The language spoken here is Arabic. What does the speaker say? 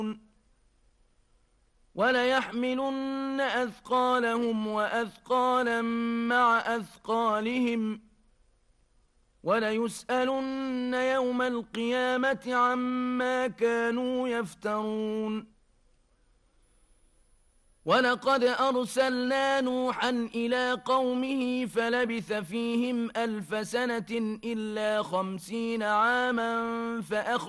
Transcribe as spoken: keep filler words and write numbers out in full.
وليحملن أثقالهم وأثقالا مع أثقالهم وليسألن يوم القيامة عما كانوا يفترون ولقد أرسلنا نوحا إلى قومه فلبث فيهم ألف سنة إلا خمسين عاما فأخذ